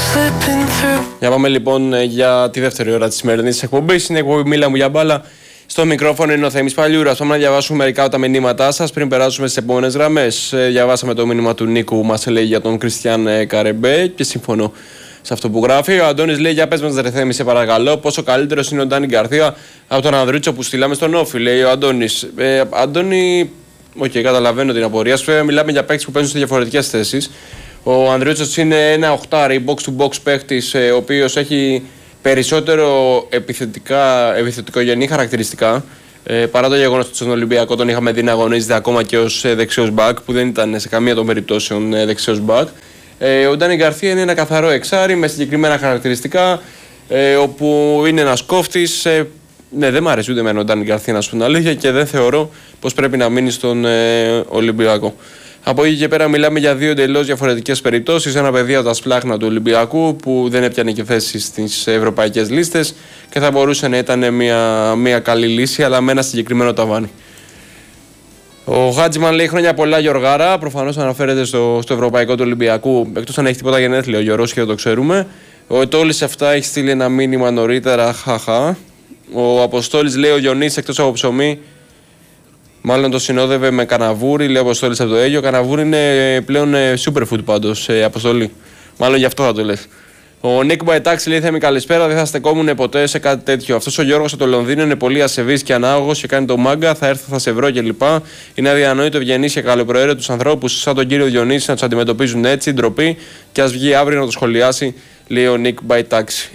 Για πάμε λοιπόν για τη δεύτερη ώρα της σημερινής εκπομπής. Είναι η εκπομπή Μίλα μου για μπάλα. Στο μικρόφωνο είναι ο Θέμης Παλιούρας. Πάμε να διαβάσουμε μερικά από τα μηνύματά σας πριν περάσουμε στις επόμενες γραμμές. Διαβάσαμε το μήνυμα του Νίκου που μας λέει για τον Κριστιαν Καρεμπέ και συμφωνώ σε αυτό που γράφει. Ο Αντώνης λέει: για πες μας, ρε Θέμη, σε παρακαλώ, πόσο καλύτερος είναι ο Ντάνι Γκαρθία από τον Ανδρούτσο που στείλαμε στον Όφη, λέει ο Αντώνης. Αντώνη, καταλαβαίνω την απορία σου. Μιλάμε για παίκτες που παίζουν σε διαφορετικές θέσεις. Ο Ανδρούτσος είναι ένα οχτάρι box-to-box παίκτης, ο οποίος έχει περισσότερο επιθετικογενή χαρακτηριστικά. Παρά το γεγονός ότι στον Ολυμπιακό τον είχαμε δει να αγωνίζεται ακόμα και ως δεξιός μπακ, που δεν ήταν σε καμία των περιπτώσεων δεξιός μπακ. Ο Ντάνι Γκαρθία είναι ένα καθαρό εξάρι με συγκεκριμένα χαρακτηριστικά, όπου είναι ένας κόφτης. Ναι, δεν μου αρέσει ούτε εμένα ο Ντάνι Γκαρθία, να σου πω την αλήθεια, και δεν θεωρώ πως πρέπει να μείνει στον Ολυμπιακό. Από εκεί και πέρα μιλάμε για δύο εντελώς διαφορετικές περιπτώσεις. Ένα παιδί από τα σπλάχνα του Ολυμπιακού που δεν έπιανε και θέση στις ευρωπαϊκές λίστες και θα μπορούσε να ήταν μια καλή λύση, αλλά με ένα συγκεκριμένο ταβάνι. Ο Χάτζιμαν λέει: χρόνια πολλά, Γιωργάρα. Προφανώς αναφέρεται στο ευρωπαϊκό του Ολυμπιακού, εκτός αν έχει τίποτα γενέθλια ο Γιώργος και το ξέρουμε. Ο Ετώλης αυτά έχει στείλει ένα μήνυμα νωρίτερα. Χαχα. Ο Αποστόλης λέει: ο Γιονής εκτός από ψωμί. Μάλλον το συνόδευε με καναβούρι, λέει ο Αποστόλης από το Αίγιο. Καναβούρι είναι πλέον superfood πάντως, Αποστολή. Μάλλον γι' αυτό θα το λες. Ο Νίκ Μπαϊτάξη λέει: Θέμη, καλησπέρα. Δεν θα στεκόμουν ποτέ σε κάτι τέτοιο. Αυτός ο Γιώργος από το Λονδίνο είναι πολύ ασεβής και ανάγωγος και κάνει το μάγκα. Θα έρθω, θα σε βρω κλπ. Είναι αδιανόητο ευγενείς και καλοπροαίρετους ανθρώπους σαν τον κύριο Διονύση να τους αντιμετωπίζουν έτσι. Ντροπή. Και ας βγει αύριο να το σχολιάσει, λέει ο Νίκ Μπαϊτάξη.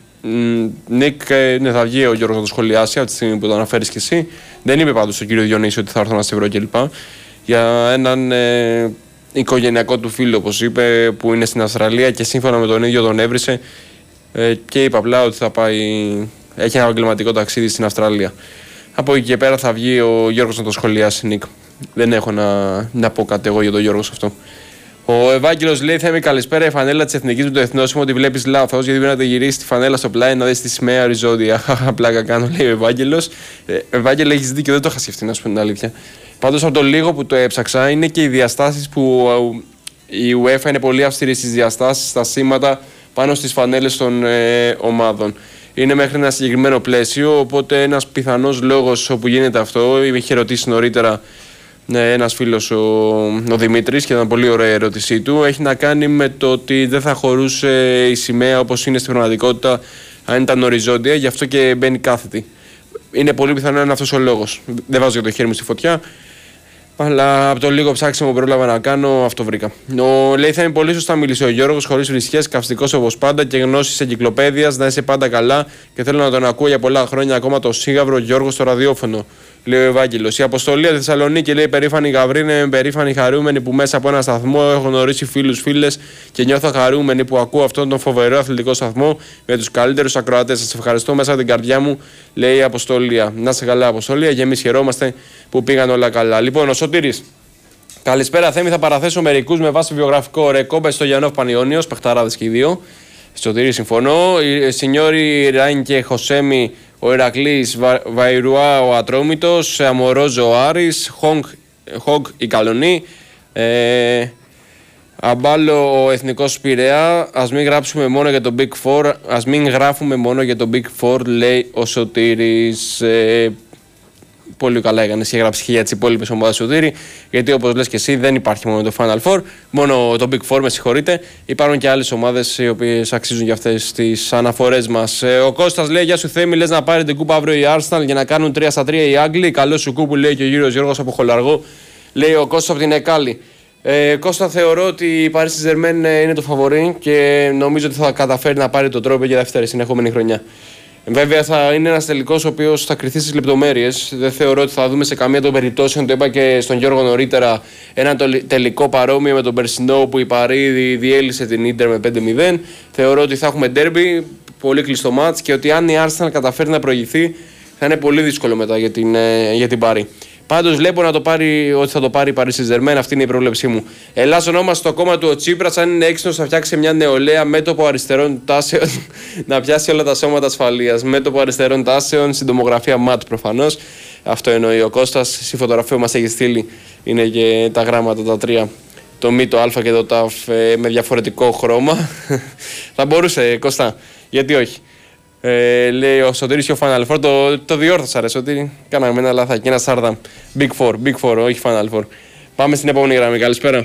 Νίκ, ναι, θα βγει ο Γιώργος να το σχολιάσει από τη στιγμή που το αναφέρεις και εσύ. Δεν είπε πάντως στον κύριο Διονύση ότι θα έρθω να σε βρω κλπ. Για έναν οικογενειακό του φίλο, όπως είπε, που είναι στην Αυστραλία και σύμφωνα με τον ίδιο τον έβρισε και είπε απλά ότι θα πάει, έχει ένα επαγγελματικό ταξίδι στην Αυστραλία. Από εκεί και πέρα θα βγει ο Γιώργος να το σχολιάσει, Νίκ. Δεν έχω να πω κάτι εγώ για τον Γιώργο σε αυτό. Ο Ευάγγελος λέει: Θέμη, καλησπέρα. Η φανέλα της Εθνικής με το εθνόσημο τη βλέπεις λάθος, γιατί πρέπει να τη γυρίσει τη φανέλα στο πλάι να δεις τη σημαία οριζόντια. Πλάκα κάνω, λέει ο Ευάγγελος. Ευάγγελο, έχεις δίκιο, δεν το είχα σκεφτεί, να σου πω την αλήθεια. Πάντως, από το λίγο που το έψαξα, είναι και οι διαστάσεις που η UEFA είναι πολύ αυστηρή στις διαστάσεις, στα σήματα πάνω στις φανέλες των ομάδων. Είναι μέχρι ένα συγκεκριμένο πλαίσιο, οπότε ένας πιθανός λόγος όπου γίνεται αυτό, είχε ρωτήσει νωρίτερα ένας φίλος, ο Δημήτρης, και ήταν πολύ ωραία η ερώτησή του, έχει να κάνει με το ότι δεν θα χωρούσε η σημαία όπως είναι στην πραγματικότητα αν ήταν οριζόντια, γι' αυτό και μπαίνει κάθετη. Είναι πολύ πιθανό να είναι αυτός ο λόγος. Δεν βάζω το χέρι μου στη φωτιά, αλλά από το λίγο ψάξιμο που πρόλαβα να κάνω, αυτό βρήκα. Λέει: θα είναι πολύ σωστά μίλησε ο Γιώργος, χωρίς βρισχές, καυστικός όπως πάντα και γνώσεις εγκυκλοπαίδειας, να είσαι πάντα καλά και θέλω να τον ακούω για πολλά χρόνια ακόμα το Σίγαυρο Γιώργο στο ραδιόφωνο. Λέει ο Ευάγγελος. Η αποστολή από τη Θεσσαλονίκη, λέει: περήφανη Γαβρίνη, είμαι περήφανη χαρούμενη που μέσα από ένα σταθμό έχω γνωρίσει φίλους, φίλες και νιώθω χαρούμενη που ακούω αυτόν τον φοβερό αθλητικό σταθμό με τους καλύτερους ακροατές. Σας ευχαριστώ μέσα από την καρδιά μου, λέει η Αποστολία. Να είσαι καλά, Αποστολία, και εμείς χαιρόμαστε που πήγαν όλα καλά. Λοιπόν, ο Σωτήρης. Καλησπέρα, Θέμη. Θα παραθέσω μερικούς με βάση βιογραφικό. Ρεκόμπε στο Γιαννόφ Πανιόνιος, παιχταράδες και οι δύο. Σωτήρη, συμφωνώ. Σινιόρι Ράινκε Χωσέμι. Ο Ηρακλής, Βαϊρουά ο Ατρόμητος, Αμορόζο ο Άρης, Χόγκ η Καλονή, Αμπάλο ο Εθνικός Πειραιά. Ας μην γράψουμε μόνο για το Big Four, ας μην γράφουμε μόνο για το Big Four, λέει ο Σωτήρης. Πολύ καλά έκανες και έγραψε και για τις υπόλοιπες ομάδες, Σωτήρη, γιατί όπως λες και εσύ δεν υπάρχει μόνο το Final Four, μόνο το Big Four, με συγχωρείτε. Υπάρχουν και άλλες ομάδες οι οποίες αξίζουν για αυτές τις αναφορές μας. Ο Κώστας λέει: γεια σου Θέμη, λες να πάρει την κούπα αύριο η Arsenal για να κάνουν 3-3 οι Άγγλοι. Καλό σου κούπου, λέει και ο κύριος Γιώργος από Χολαργό, λέει ο Κώστας από την Εκάλη. Κώστα, θεωρώ ότι η Paris Saint-Germain είναι το φαβορί και νομίζω ότι θα καταφέρει να πάρει το τρόπο για δεύτερη συνεχόμενη χρονιά. Βέβαια θα είναι ένας τελικός ο οποίος θα κριθεί στις λεπτομέρειες. Δεν θεωρώ ότι θα δούμε σε καμία των περιπτώσεων, το είπα και στον Γιώργο νωρίτερα, ένα τελικό παρόμοιο με τον περσινό που η Παρί διέλυσε την Ίντερ με 5-0. Θεωρώ ότι θα έχουμε ντέρμπι, πολύ κλειστό μάτς, και ότι αν η Arsenal καταφέρει να προηγηθεί θα είναι πολύ δύσκολο μετά για την Παρί. Πάντως βλέπω ότι θα το πάρει η Paris Saint-Germain, αυτή είναι η πρόβλεψή μου. Ελλάζονόμαστε στο κόμμα του ο Τσίπρας, αν είναι έξυπνος θα φτιάξει μια νεολαία μέτωπο αριστερών τάσεων να πιάσει όλα τα σώματα ασφαλείας. Μέτωπο αριστερών τάσεων, συντομογραφία ΜΑΤ προφανώς. Αυτό εννοεί ο Κώστας. Στη φωτογραφία που μας έχει στείλει είναι και τα γράμματα τα τρία το μη, το α και το ταφ με διαφορετικό χρώμα. Θα μπορούσε, Κώστα, γιατί όχι. Λέει ο Σωτήρης και ο Final Four, το διόρθωσα ρε Σωτήρη, κάναμε ένα λάθος και ένα Σάρδαμ. Big Four, όχι Final Four. Πάμε στην επόμενη γραμμή, καλησπέρα.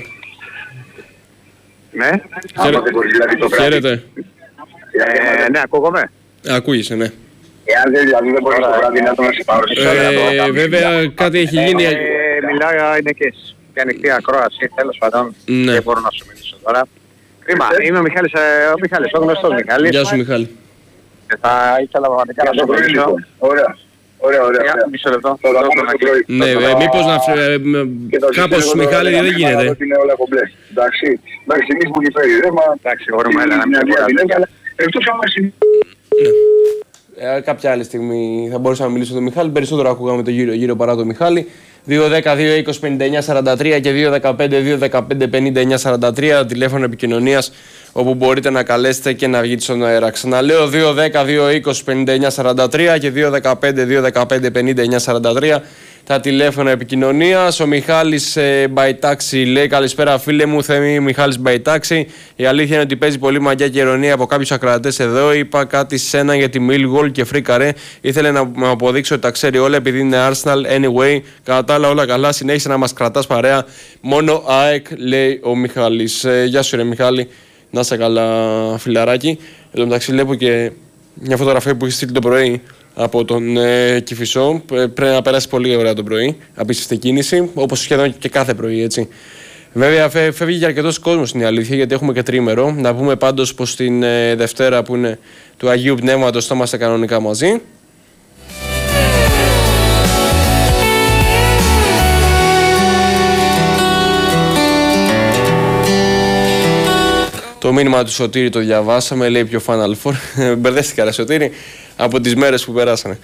Ναι. Χαίρετε. Ναι, ακούγομαι. Ακούγεσαι, ναι. Εάν δηλαδή δεν μπορεί το βράδυ να τον παρουσιάσει. Βέβαια κάτι έχει γίνει. Μιλάω για γυναίκες και ανοιχτή ακρόαση, τέλος πάντων. Ναι. Δεν μπορώ να σου μιλήσω τώρα. Κρίμα, είμαι ο Μιχάλης, ο γνωστός Μιχάλης. Γεια σου Μιχάλη. Θα ήθελα πραγματικά να σου μιλήσω. Ωραία. Μισό λεπτό. Ναι, μήπως να... Κάπως Μιχάλη δεν γίνεται. Είναι όλα κομπλέ. Εντάξει, μέχρι στιγμής μου γυφέρει ρέμα. Εντάξει, μπορούμε να μην εκτός άμα Κάποια άλλη στιγμή θα μπορούσα να μιλήσω με τον Μιχάλη. Περισσότερο ακούγαμε το γύρο παρά τον Μιχάλη. 2-10-2-20-59-43 και 2-15-2-15-59-43 τηλέφωνο επικοινωνίας όπου μπορείτε να καλέσετε και να βγείτε στον αέρα. Ξαναλέω 2-10-2-20-59-43 και 2-15-2-15-59-43 τα τηλέφωνα επικοινωνίας. Ο Μιχάλης Μπαϊτάξη λέει καλησπέρα φίλε μου, Θέμη Μιχάλης Μπαϊτάξη. Η αλήθεια είναι ότι παίζει πολύ μαγιά και ειρωνία από κάποιους ακροατές εδώ. Είπα κάτι σε ένα για τη Millwall και φρίκαρε. Ήθελε να μου αποδείξει ότι τα ξέρει όλα επειδή είναι Arsenal. Anyway, κατά τα άλλα όλα καλά. Συνέχισε να μας κρατάς παρέα. Μόνο ΑΕΚ λέει ο Μιχάλης. Γεια σου ρε Μιχάλη. Να είσαι καλά φιλαράκι. Εν τω μεταξύ βλέπω και μια φωτογραφία που έχει στείλει το πρωί από τον Κηφισό. Πρέπει να περάσει πολύ ωραία το πρωί. Απίστευτη κίνηση, όπως σχεδόν και κάθε πρωί, έτσι. Βέβαια, φεύγει και αρκετός κόσμος, είναι η αλήθεια, γιατί έχουμε και τρίμερο. Να πούμε πάντως πως την Δευτέρα που είναι του Αγίου Πνεύματος θα είμαστε κανονικά μαζί. Το μήνυμα του Σωτήρη το διαβάσαμε, λέει πιο Final Four. Μπερδέστηκα ρε Σωτήρη από τις μέρες που περάσανε.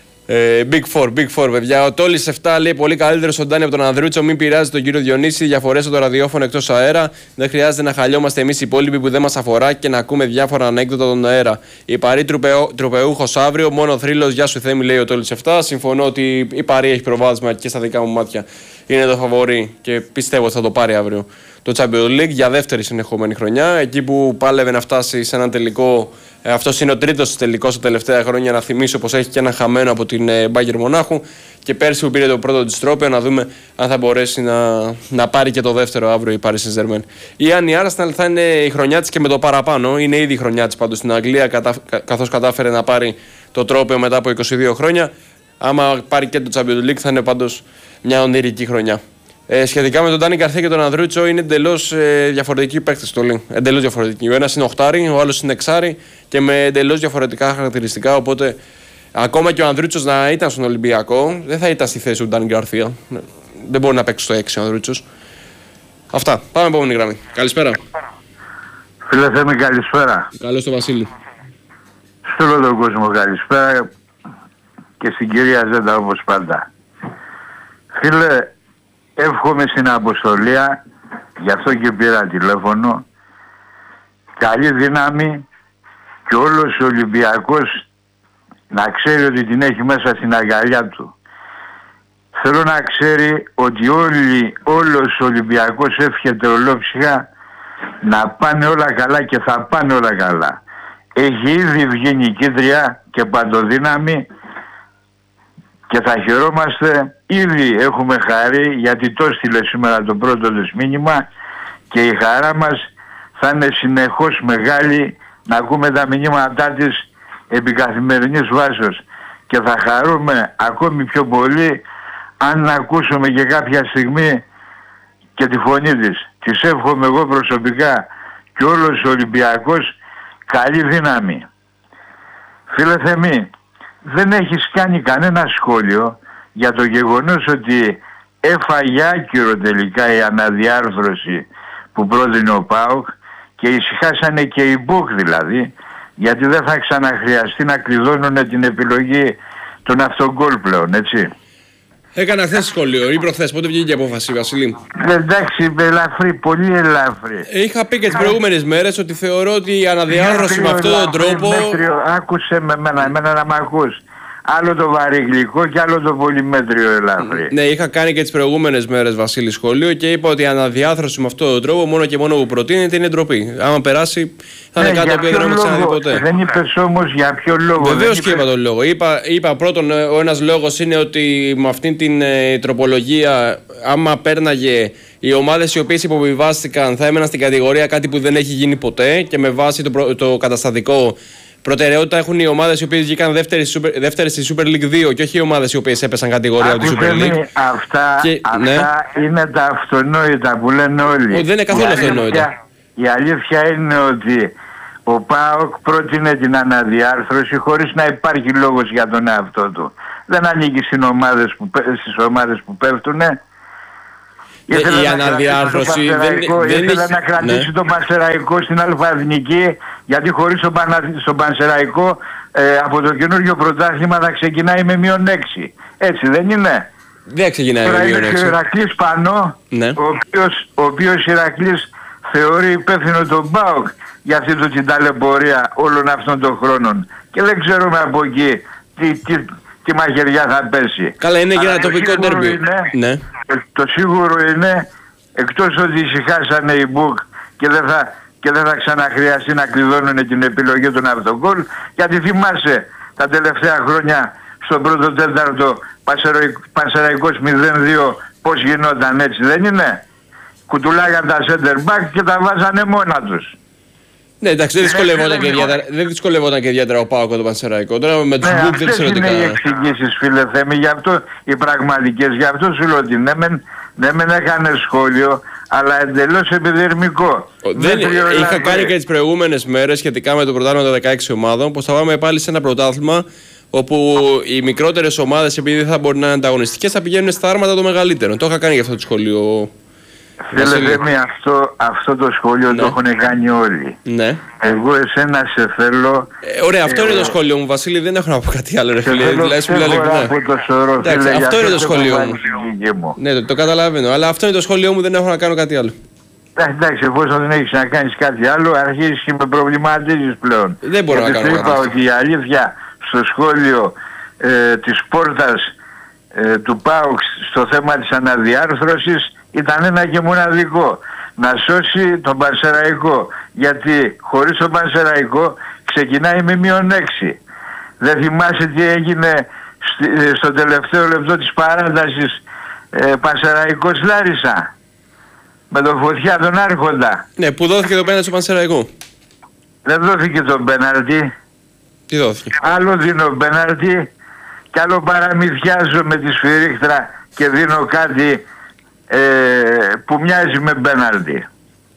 Big Four, παιδιά. Ο Τόλης 7 λέει πολύ καλύτερο στον Ντάνι από τον Ανδρούτσο. Μην πειράζει τον κύριο Διονύση. Διαφορές στο ραδιόφωνο εκτός αέρα. Δεν χρειάζεται να χαλιόμαστε εμείς οι υπόλοιποι που δεν μας αφορά και να ακούμε διάφορα ανέκδοτα τον αέρα. Η Παρή τροπεούχος αύριο. Μόνο θρύλος. Γεια σου Θέμη, λέει ο Τόλης 7. Συμφωνώ ότι η Παρή έχει προβάδισμα και στα δικά μου μάτια. Είναι το φαβορί και πιστεύω ότι θα το πάρει αύριο το Champions League για δεύτερη συνεχόμενη χρονιά. Εκεί που πάλευε να φτάσει σε έναν τελικό. Αυτός είναι ο τρίτος τελικός τα τελευταία χρόνια. Να θυμίσω πως έχει και ένα χαμένο από την Bayern Μονάχου. Και πέρσι που πήρε το πρώτο της τρόπαιο, να δούμε αν θα μπορέσει να πάρει και το δεύτερο αύριο η Paris Saint-Germain. Ή αν η Arsenal θα είναι η χρονιά της και με το παραπάνω. Είναι ήδη η χρονιά της πάντως στην Αγγλία, καθώς κατάφερε να πάρει το τρόπαιο μετά από 22 χρόνια. Άμα πάρει και το Champions League, θα είναι πάντως μια ονειρική χρονιά. Σχετικά με τον Ντάνι Γκαρθία και τον Ανδρούτσο, είναι εντελώς διαφορετικοί παίκτες το λέει. Εντελώς διαφορετικοί. Ο ένας είναι οχτάρι, ο άλλος είναι εξάρι και με εντελώς διαφορετικά χαρακτηριστικά. Οπότε, ακόμα και ο Ανδρούτσος να ήταν στον Ολυμπιακό, δεν θα ήταν στη θέση του Ντάνι Γκαρθία. Δεν μπορεί να παίξει στο 6 ο Ανδρούτσος. Αυτά. Πάμε επόμενη γραμμή. Καλησπέρα. Φίλε Θέμη, καλησπέρα. Καλώς το Βασίλη. Σε όλο τον κόσμο καλησπέρα και στην κυρία Ζέντα όπως πάντα. Φίλε, εύχομαι στην αποστολία, γι' αυτό και πήρα τηλέφωνο, καλή δύναμη και όλος ο Ολυμπιακός να ξέρει ότι την έχει μέσα στην αγκαλιά του. Θέλω να ξέρει ότι όλος ο Ολυμπιακός εύχεται ολόψυχα να πάνε όλα καλά και θα πάνε όλα καλά. Έχει ήδη βγει νικήτρια και παντοδύναμη και θα χαιρόμαστε. Ήδη έχουμε χαρεί γιατί το έστειλε σήμερα το πρώτο της μήνυμα και η χαρά μας θα είναι συνεχώς μεγάλη να ακούμε τα μηνύματά της επί καθημερινής βάσης και θα χαρούμε ακόμη πιο πολύ αν ακούσουμε και κάποια στιγμή και τη φωνή της. Της εύχομαι εγώ προσωπικά και όλος ο Ολυμπιακός καλή δύναμη. Φίλε Θεμή, δεν έχεις κάνει κανένα σχόλιο για το γεγονός ότι έφαγε άκυρο τελικά η αναδιάρθρωση που πρότεινε ο ΠΑΟΚ και ησυχάσανε και οι Μποκ δηλαδή, γιατί δεν θα ξαναχρειαστεί να κλειδώνουν την επιλογή των αυτογκόλ πλέον, έτσι. Έκανα χθες σχόλιο ή προχθές. Πότε βγήκε η απόφαση, Βασίλη? Εντάξει, ελαφρύ, πολύ ελαφρύ. Είχα πει και τις προηγούμενες μέρες ότι θεωρώ ότι η αναδιάρθρωση με αυτόν τον τρόπο. Άκουσε με εμένα να μ' ακούς. άλλο το βαρύ γλυκό και άλλο το πολυμέτριο ελαφρύ. Ναι, είχα κάνει και τις προηγούμενες μέρες, Βασίλη, σχόλιο και είπα ότι η αναδιάρθρωση με αυτόν τον τρόπο, μόνο και μόνο που προτείνεται, είναι ντροπή. Άμα περάσει, θα είναι κάτι που δεν έχουμε ξαναδεί ποτέ. Δεν είπες όμως για ποιο λόγο. Βεβαίως και είπα τον λόγο. Είπα πρώτον, ο ένας λόγος είναι ότι με αυτήν την τροπολογία, άμα πέρναγε, οι ομάδες οι οποίες υποβιβάστηκαν θα έμεναν στην κατηγορία κάτι που δεν έχει γίνει ποτέ και με βάση το καταστατικό. Προτεραιότητα έχουν οι ομάδες οι οποίες βγήκαν δεύτερες στη Super League 2 και όχι οι ομάδες οι οποίες έπεσαν κατηγορία από τη Super League. Αυτά είναι τα αυτονόητα που λένε όλοι. Δεν είναι καθόλου αυτονόητα. Η αλήθεια είναι ότι ο ΠΑΟΚ πρότεινε την αναδιάρθρωση χωρίς να υπάρχει λόγος για τον εαυτό του. Δεν ανήκει στις ομάδες που πέφτουνε. Η αναδιάρθρωση ήθελε να κρατήσει τον Πανσεραϊκό στην Αλφα-Εθνική, γιατί χωρίς τον Πανσεραϊκό από το καινούργιο πρωτάθλημα θα ξεκινάει με -6. Έτσι δεν είναι? Δεν ξεκινάει με -6. Τώρα είναι και ο Ηρακλής πάνω, ναι. ο οποίος Ηρακλής θεωρεί υπεύθυνο τον ΠΑΟΚ για αυτή την ταλαιπωρία όλων αυτών των χρόνων. Και δεν ξέρουμε από εκεί τι μαχαιριά θα πέσει. Καλά, είναι και ένα τοπικό ντέρμπι. Ναι. Το σίγουρο είναι, εκτός ότι ησυχάσανε οι Μπουκ και δεν θα ξαναχρειαστεί να κλειδώνουν την επιλογή των αυτογκόλ, γιατί θυμάσαι τα τελευταία χρόνια στον πρώτο τέταρτο Πανσεραϊκός 0-2 πώς γινόταν, έτσι δεν είναι? Κουτουλάγαν τα center back και τα βάζανε μόνα τους. Ναι, εντάξει, δεν δυσκολευόταν και ιδιαίτερα ο ΠΑΟΚ το Πανσεραϊκό. Τώρα με τους Μπουκ δεν ξέρω τι είναι οι εξηγήσεις, φίλε Θέμη, γι' αυτό οι πραγματικές, γι' αυτό σου λέω ότι ναι μεν έκανε σχόλιο, αλλά εντελώς επιδερμικό. Είχα κάνει και τις προηγούμενες μέρες σχετικά με το πρωτάθλημα των 16 ομάδων, πως θα πάμε πάλι σε ένα πρωτάθλημα όπου οι μικρότερες ομάδες, επειδή δεν θα μπορεί να είναι ανταγωνιστικές, θα πηγαίνουν στα άρματα των μεγαλύτερων. Το είχα κάνει για αυτό το σχόλιο. Φίλε Θέμη, αυτό το σχόλιο το έχουν κάνει όλοι. Ναι. Εγώ εσένα σε θέλω. Ωραία, αυτό είναι το σχόλιο μου, Βασίλη, δεν έχω να πω κάτι άλλο, ρε φίλε. Αυτό είναι το σχόλιο μου. Ναι, το καταλαβαίνω, αλλά αυτό είναι το σχόλιο μου, δεν έχω να κάνω κάτι άλλο. Εντάξει, εφόσον δεν έχεις να κάνεις κάτι άλλο, αρχίζεις και με προβληματίζεις πλέον. Δεν μπορώ να κάνω κάτι. Είπα ότι η αλήθεια στο σχόλιο της πόρτας του ΠΑΟΚ στο θέμα της αναδιάρθρωσης ήταν ένα και μοναδικό. Να σώσει τον Πανσεραϊκό. Γιατί χωρίς τον Πανσεραϊκό ξεκινάει με -6. Δεν θυμάσαι τι έγινε στο τελευταίο λεπτό της παράτασης Πανσεραϊκός Λάρισα με τον Φωτιά τον Άρχοντα? Ναι, που δόθηκε το πέναλτι στο Πανσεραϊκό. Δεν δόθηκε το πέναλτι. Τι δόθηκε? Άλλο δίνω πέναλτι και άλλο παραμυθιάζω με τη σφυρίχτρα και δίνω κάτι που μοιάζει με πέναλτι.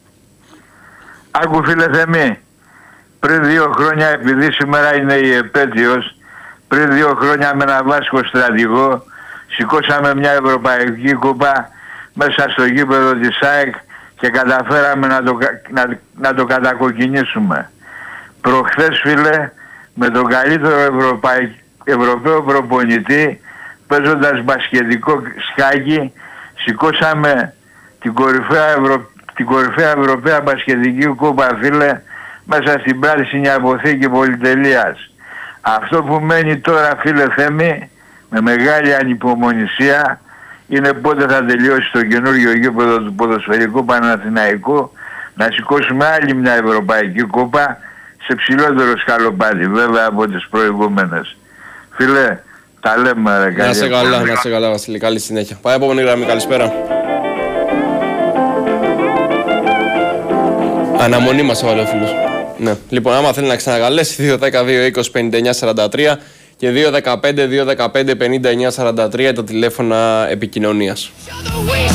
Άκου φίλε Θεμή, πριν 2 χρόνια, επειδή σήμερα είναι η επέτειος, πριν 2 χρόνια με ένα Βάσκο στρατηγό σηκώσαμε μια Ευρωπαϊκή Κούπα μέσα στο γήπεδο της ΑΕΚ και καταφέραμε να το κατακοκκινήσουμε. Προχθές φίλε, με τον καλύτερο Ευρωπαίο προπονητή, παίζοντας μπασκετικό σκάκι, σηκώσαμε την κορυφαία Ευρωπαία μπασκετική κούπα, φίλε, μέσα στην πράσινη αποθήκη Πολυτελείας. Αυτό που μένει τώρα, φίλε Θέμη, με μεγάλη ανυπομονησία, είναι πότε θα τελειώσει το καινούργιο γήπεδο του ποδοσφαιρικού Παναθηναϊκού, να σηκώσουμε άλλη μια Ευρωπαϊκή κούπα σε ψηλότερο σκαλοπάτι, βέβαια, από τις προηγούμενες. Φίλε, τα λέμε, ρε. Να σε καλά, Βασίλη. Καλή συνέχεια. Πάει επόμενη γραμμή. Καλησπέρα. Αναμονή μας έβαλε ο φίλος. Ναι. Λοιπόν, άμα θέλει να ξανακαλέσει, 2-10-2-20-59-43 και 2-15-2-15-59-43 τα τηλέφωνα επικοινωνίας.